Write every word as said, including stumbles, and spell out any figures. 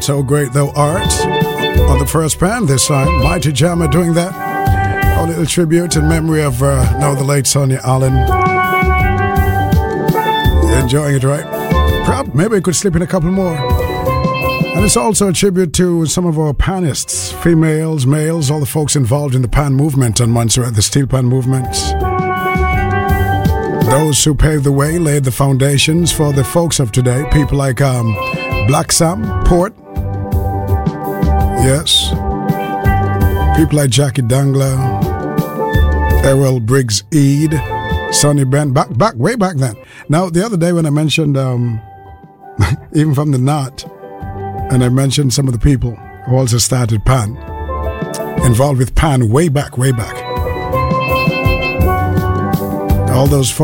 So Great Thou Art on the first pan this time. Mighty Jammer doing that. A little tribute in memory of uh, now the late Sonia Allen. Enjoying it, right? Perhaps maybe I could slip in a couple more. And it's also a tribute to some of our panists, females, males, all the folks involved in the pan movement on Montserrat, the steel pan movement. Those who paved the way, laid the foundations for the folks of today. People like um, Black Sam, Port. Yes. People like Jackie Dangler, Errol Briggs Eade, Sonny Brent, back, back, way back then. Now, the other day when I mentioned, um, even from the Knot, and I mentioned some of the people who also started Pan, involved with Pan way back, way back. All those folks.